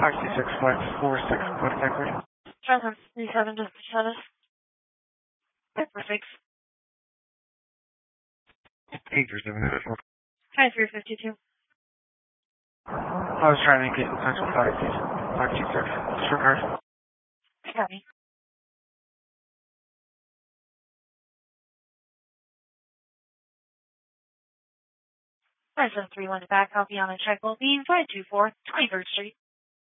526-546, what exactly? 737 just the status. Perfect. 837. Hi, 352. I was trying to get in touch with 526. Disregard. Copy. 5731 back. I'll be on a check. Will be 524 23rd Street.